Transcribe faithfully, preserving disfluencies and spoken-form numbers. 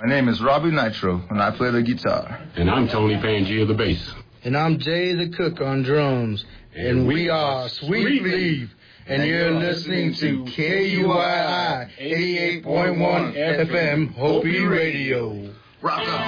My name is Robbie Nitro, and I play the guitar. And I'm Tony Pangea, the bass. And I'm Jay the Cook on drums. And, and we are Sweet Leaf. And, and you're listening to K U I I eighty-eight point one F M Hopi Radio. Rock on.